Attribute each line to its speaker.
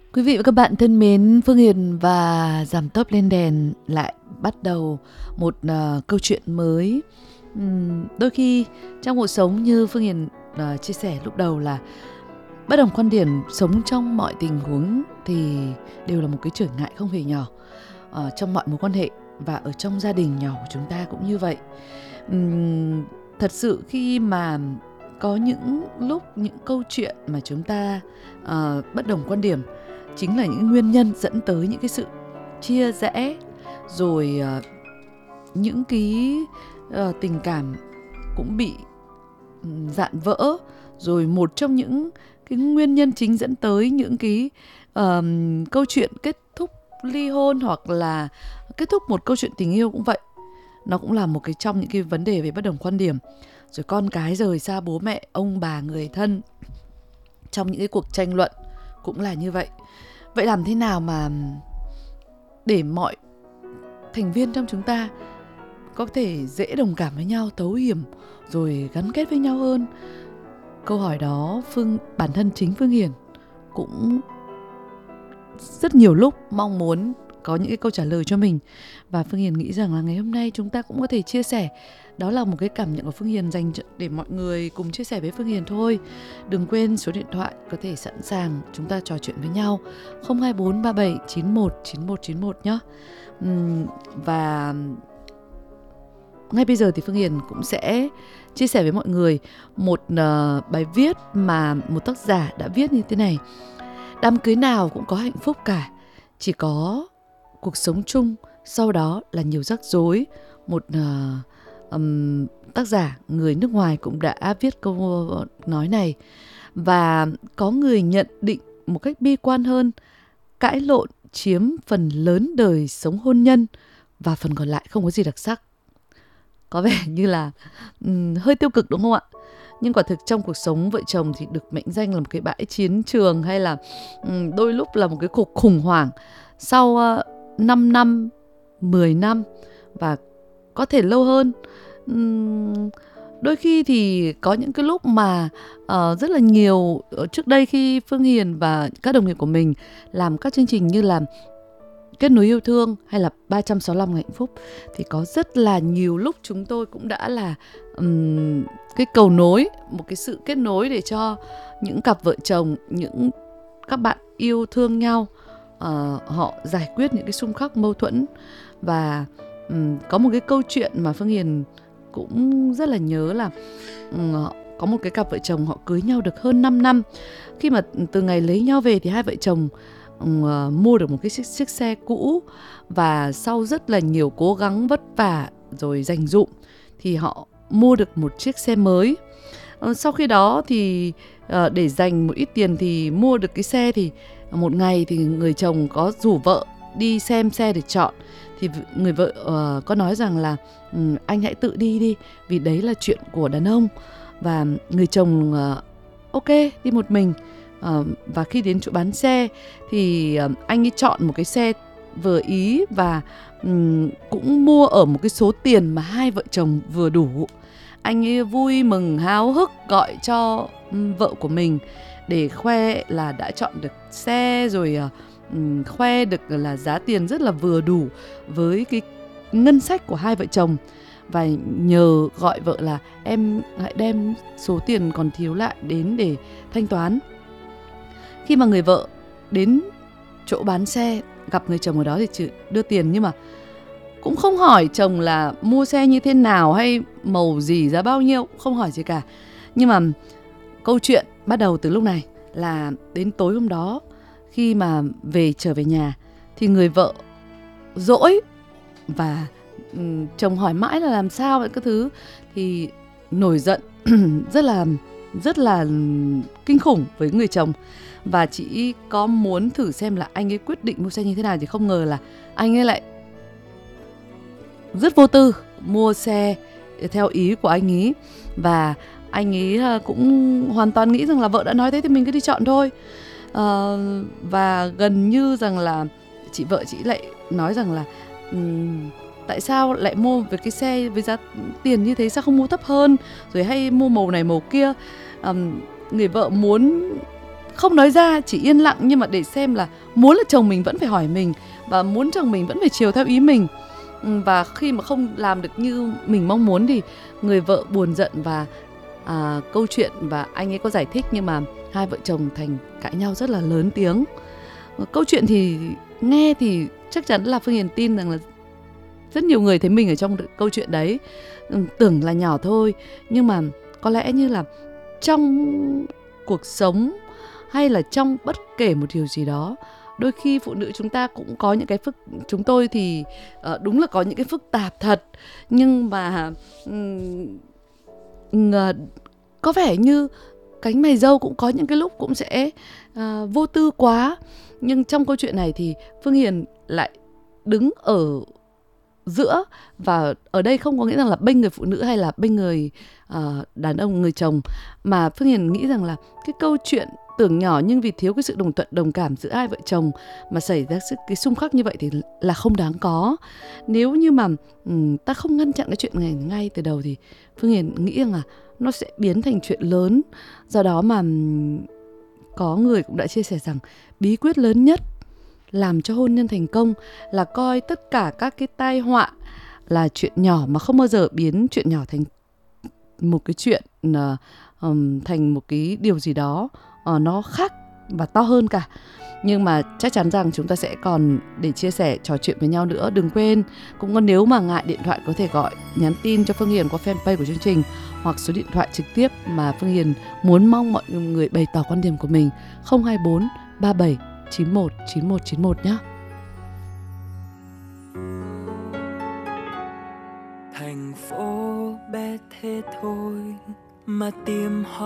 Speaker 1: Quý vị và các bạn thân mến, Phương Hiền và Giảm Tốc Lên Đèn lại bắt đầu một câu chuyện mới. Đôi khi trong cuộc sống như Phương Hiền chia sẻ lúc đầu là bất đồng quan điểm sống trong mọi tình huống thì đều là một cái trở ngại không hề nhỏ. Trong mọi mối quan hệ và ở trong gia đình nhỏ của chúng ta cũng như vậy. Thật sự khi mà có những lúc, những câu chuyện mà chúng ta bất đồng quan điểm chính là những nguyên nhân dẫn tới những cái sự chia rẽ, rồi những cái tình cảm cũng bị dạn vỡ, rồi một trong những cái nguyên nhân chính dẫn tới những cái câu chuyện kết thúc ly hôn hoặc là kết thúc một câu chuyện tình yêu cũng vậy. Nó cũng là một cái trong những cái vấn đề về bất đồng quan điểm. Rồi con cái rời xa bố mẹ, ông bà, người thân trong những cái cuộc tranh luận cũng là như vậy. Vậy làm thế nào mà để mọi thành viên trong chúng ta có thể dễ đồng cảm với nhau, thấu hiểu rồi gắn kết với nhau hơn? Câu hỏi đó bản thân chính Phương Hiền cũng rất nhiều lúc mong muốn có những cái câu trả lời cho mình. Và Phương Hiền nghĩ rằng là ngày hôm nay chúng ta cũng có thể chia sẻ. Đó là một cái cảm nhận của Phương Hiền dành để mọi người cùng chia sẻ với Phương Hiền thôi. Đừng quên số điện thoại có thể sẵn sàng chúng ta trò chuyện với nhau 024 37 91 91 91 nhé. Và ngay bây giờ thì Phương Hiền cũng sẽ chia sẻ với mọi người một bài viết mà một tác giả đã viết như thế này. Đám cưới nào cũng có hạnh phúc cả, chỉ có cuộc sống chung sau đó là nhiều rắc rối. Một tác giả người nước ngoài cũng đã viết câu nói này. Và có người nhận định một cách bi quan hơn: cãi lộn chiếm phần lớn đời sống hôn nhân và phần còn lại không có gì đặc sắc. Có vẻ như là hơi tiêu cực đúng không ạ? Nhưng quả thực trong cuộc sống vợ chồng thì được mệnh danh là một cái bãi chiến trường, hay là đôi lúc là một cái cuộc khủng hoảng sau 5 năm, 10 năm và có thể lâu hơn. Đôi khi thì có những cái lúc mà rất là nhiều, trước đây khi Phương Hiền và các đồng nghiệp của mình làm các chương trình như là Kết nối yêu thương hay là 365 ngày hạnh phúc, thì có rất là nhiều lúc chúng tôi cũng đã là cái cầu nối, một cái sự kết nối để cho những cặp vợ chồng, những các bạn yêu thương nhau, họ giải quyết những cái xung khắc mâu thuẫn. Và có một cái câu chuyện mà Phương Hiền cũng rất là nhớ là có một cái cặp vợ chồng họ cưới nhau được hơn 5 năm. Khi mà từ ngày lấy nhau về thì hai vợ chồng mua được một cái chiếc xe cũ, và sau rất là nhiều cố gắng vất vả rồi dành dụm thì họ mua được một chiếc xe mới. Sau khi đó thì để dành một ít tiền thì mua được cái xe, thì một ngày thì người chồng có rủ vợ đi xem xe để chọn. Thì người vợ có nói rằng là anh hãy tự đi vì đấy là chuyện của đàn ông. Và người chồng ok đi một mình. Và khi đến chỗ bán xe thì anh ấy chọn một cái xe vừa ý và cũng mua ở một cái số tiền mà hai vợ chồng vừa đủ. Anh ấy vui mừng háo hức gọi cho vợ của mình để khoe là đã chọn được xe, rồi khoe được là giá tiền rất là vừa đủ với cái ngân sách của hai vợ chồng. Và nhờ gọi vợ là em hãy đem số tiền còn thiếu lại đến để thanh toán. Khi mà người vợ đến chỗ bán xe gặp người chồng ở đó thì chỉ đưa tiền, nhưng mà cũng không hỏi chồng là mua xe như thế nào hay màu gì, giá bao nhiêu, không hỏi gì cả. Nhưng mà câu chuyện bắt đầu từ lúc này là đến tối hôm đó, khi mà trở về nhà thì người vợ dỗi và chồng hỏi mãi là làm sao vậy các thứ, thì nổi giận rất là kinh khủng với người chồng. Và chị có muốn thử xem là anh ấy quyết định mua xe như thế nào, thì không ngờ là anh ấy lại rất vô tư mua xe theo ý của anh ấy. Và anh ấy cũng hoàn toàn nghĩ rằng là vợ đã nói thế thì mình cứ đi chọn thôi. Và gần như rằng là vợ chị lại nói rằng là tại sao lại mua về cái xe với giá tiền như thế, sao không mua thấp hơn, rồi hay mua màu này màu kia. Người vợ muốn không nói ra, chỉ yên lặng, nhưng mà để xem là muốn là chồng mình vẫn phải hỏi mình, và muốn chồng mình vẫn phải chiều theo ý mình. Và khi mà không làm được như mình mong muốn thì người vợ buồn giận, và câu chuyện và anh ấy có giải thích, nhưng mà hai vợ chồng thành cãi nhau rất là lớn tiếng. Câu chuyện thì nghe thì chắc chắn là Phương Hiền tin rằng là rất nhiều người thấy mình ở trong câu chuyện đấy. Tưởng là nhỏ thôi, nhưng mà có lẽ như là trong cuộc sống hay là trong bất kể một điều gì đó, đôi khi phụ nữ chúng ta cũng có những cái chúng tôi thì đúng là có những cái phức tạp thật, nhưng mà có vẻ như cánh mày râu cũng có những cái lúc cũng sẽ vô tư quá. Nhưng trong câu chuyện này thì Phương Hiền lại đứng ở giữa, và ở đây không có nghĩa rằng là bênh người phụ nữ hay là bênh người đàn ông, người chồng, mà Phương Hiền nghĩ rằng là cái câu chuyện tưởng nhỏ nhưng vì thiếu cái sự đồng thuận đồng cảm giữa hai vợ chồng mà xảy ra cái xung khắc như vậy thì là không đáng có. Nếu như mà ta không ngăn chặn cái chuyện này ngay từ đầu thì Phương Hiền nghĩ rằng là nó sẽ biến thành chuyện lớn. Do đó mà có người cũng đã chia sẻ rằng bí quyết lớn nhất làm cho hôn nhân thành công là coi tất cả các cái tai họa là chuyện nhỏ, mà không bao giờ biến chuyện nhỏ thành một cái chuyện thành một cái điều gì đó nó khác và to hơn cả. Nhưng mà chắc chắn rằng chúng ta sẽ còn để chia sẻ, trò chuyện với nhau nữa. Đừng quên, cũng có nếu mà ngại điện thoại có thể gọi, nhắn tin cho Phương Hiền qua fanpage của chương trình, hoặc số điện thoại trực tiếp mà Phương Hiền muốn mong mọi người bày tỏ quan điểm của mình, 024 37 91 91 91 nhé.
Speaker 2: Thành phố bé thế thôi mà tìm